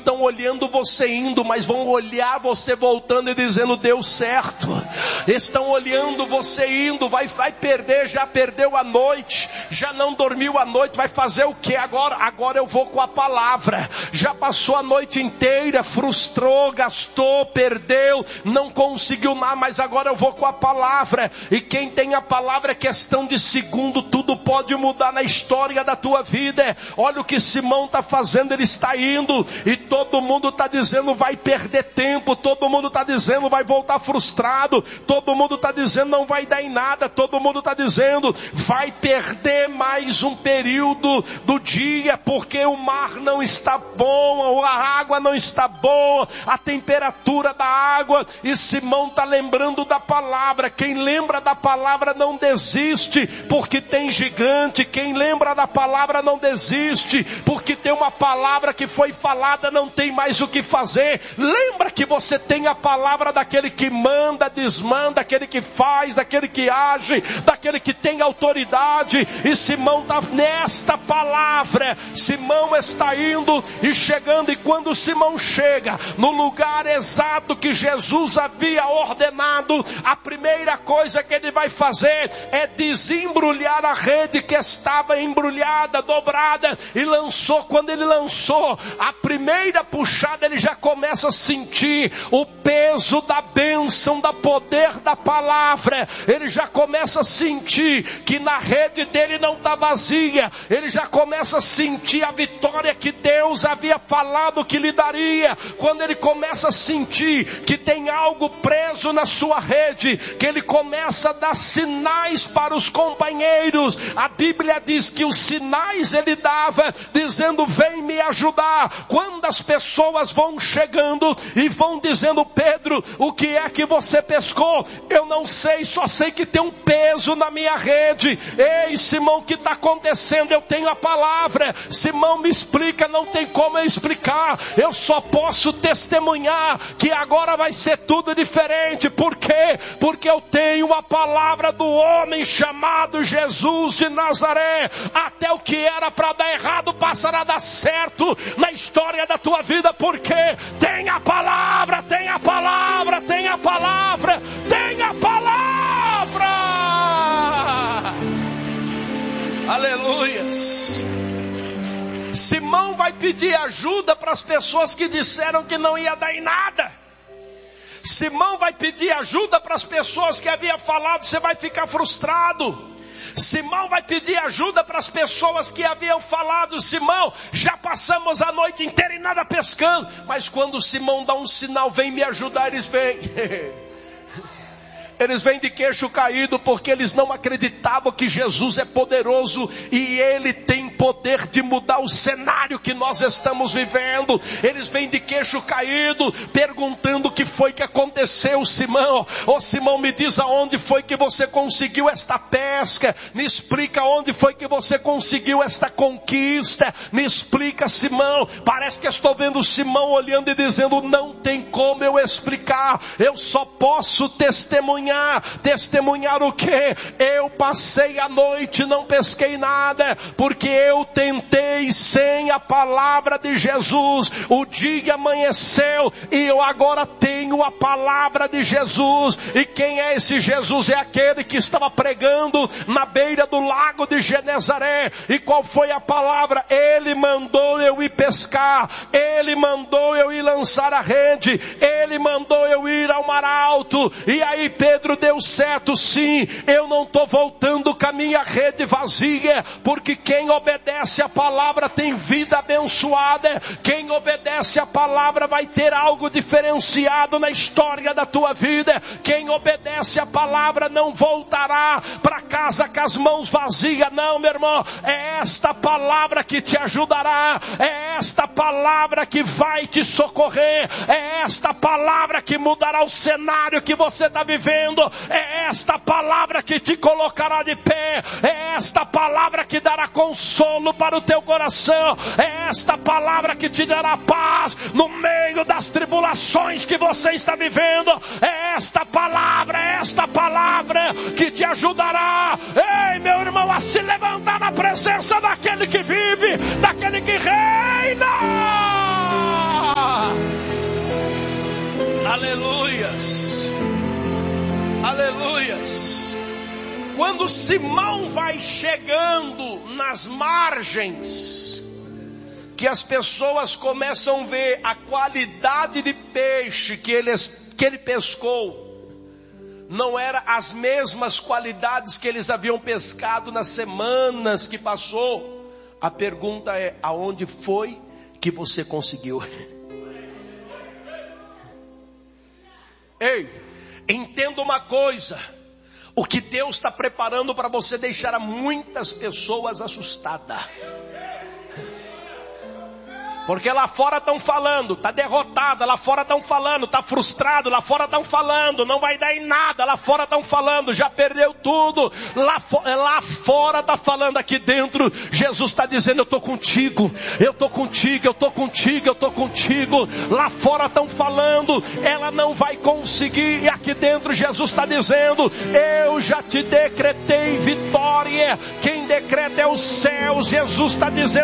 estão olhando você indo, mas vão olhar você voltando e dizendo: deu certo. Estão olhando você indo, vai perder, já perdeu a noite, já não dormiu a noite, vai fazer o que agora? Agora eu vou com a palavra. Já passou a noite inteira, frustrou, gastou, perdeu, não conseguiu nada, mas agora eu vou com a palavra. E quem tem a palavra é questão de segundo, tudo pode mudar na história da tua vida. Olha o que Simão está fazendo, ele está indo, e todo mundo está dizendo vai perder tempo, todo mundo está dizendo vai voltar frustrado, todo mundo está dizendo não vai dar em nada, todo mundo está dizendo vai perder mais um período do dia, porque o mar não está bom, a água não está boa, a temperatura da água. E Simão está lembrando da palavra. Quem lembra da palavra não desiste, porque tem gigante. Quem lembra da palavra não desiste, porque tem uma palavra que foi falada, não tem mais o que fazer. Lembra que você tem a palavra daquele que manda, desmanda, daquele que faz, daquele que age, daquele que tem autoridade. E Simão está nesta palavra. Simão está indo e chegando, e quando Simão chega no lugar exato que Jesus havia ordenado, a primeira coisa que ele vai fazer é desembrulhar a rede que estava embrulhada, dobrada, e lançou. Quando ele lançou a primeira puxada, ele já começa a sentir o peso da bênção, do poder da palavra. Ele já começa a sentir que na rede dele não está vazia. Ele já começa a sentir a vitória que Deus havia falado que lhe daria. Quando ele começa a sentir que tem algo preso na sua rede, que ele começa a dar sinais para os companheiros. A Bíblia diz que os sinais ele dava, dizendo vem me ajudar. Quando as pessoas vão chegando e vão dizendo: Pedro, o que é que você pescou? Eu não sei, só sei que tem um peso na minha rede. Ei, Simão, o que está acontecendo? Eu tenho a palavra. Simão, me explica. Não tem como eu explicar, eu só posso testemunhar que agora vai ser tudo diferente. Por quê? Porque eu tenho a palavra do homem chamado Jesus de Nazaré. Até o que era para dar errado passará a dar certo na história da tua vida. Por quê? Tem a palavra, tem a palavra, tem a palavra, tem a palavra. Aleluias. Simão vai pedir ajuda para as pessoas que disseram que não ia dar em nada. Simão vai pedir ajuda para as pessoas que havia falado você vai ficar frustrado. Simão vai pedir ajuda para as pessoas que haviam falado: Simão, já passamos a noite inteira e nada pescando. Mas quando Simão dá um sinal, vem me ajudar, eles vêm. Eles vêm de queixo caído, porque eles não acreditavam que Jesus é poderoso e Ele tem poder de mudar o cenário que nós estamos vivendo. Eles vêm de queixo caído, perguntando o que foi que aconteceu, Simão. Ô Simão, me diz aonde foi que você conseguiu esta pesca. Me explica onde foi que você conseguiu esta conquista. Me explica, Simão. Parece que estou vendo Simão olhando e dizendo: não tem como eu explicar, eu só posso testemunhar. Testemunhar o quê? Eu passei a noite, não pesquei nada, porque eu tentei sem a palavra de Jesus. O dia amanheceu e eu agora tenho a palavra de Jesus. E quem é esse Jesus? É aquele que estava pregando na beira do lago de Genezaré. E qual foi a palavra? Ele mandou eu ir pescar, Ele mandou eu ir lançar a rede, Ele mandou eu ir ao mar alto. E aí Pedro deu certo, sim. Eu não estou voltando com a minha rede vazia, porque quem obedece a palavra tem vida abençoada. Quem obedece a palavra vai ter algo diferenciado na história da tua vida. Quem obedece a palavra não voltará para casa com as mãos vazias. Não, meu irmão, é esta palavra que te ajudará, é esta palavra que vai te socorrer, é esta palavra que mudará o cenário que você está vivendo. É esta palavra que te colocará de pé. É esta palavra que dará consolo para o teu coração. É esta palavra que te dará paz no meio das tribulações que você está vivendo. É esta palavra que te ajudará, ei meu irmão, a se levantar na presença daquele que vive, daquele que reina. Aleluias. Aleluias. Quando Simão vai chegando nas margens, que as pessoas começam a ver a qualidade de peixe que ele pescou, não era as mesmas qualidades que eles haviam pescado nas semanas que passou. A pergunta é: aonde foi que você conseguiu? Ei, entenda uma coisa: o que Deus está preparando para você deixará muitas pessoas assustadas. Porque lá fora estão falando, está derrotada, lá fora estão falando, está frustrado, lá fora estão falando, não vai dar em nada, lá fora estão falando, já perdeu tudo, lá fora está falando, aqui dentro Jesus está dizendo: eu estou contigo, eu estou contigo, eu estou contigo, eu estou contigo. Lá fora estão falando, ela não vai conseguir, e aqui dentro Jesus está dizendo: eu já te decretei vitória, quem decreta é os céus. Jesus está dizendo: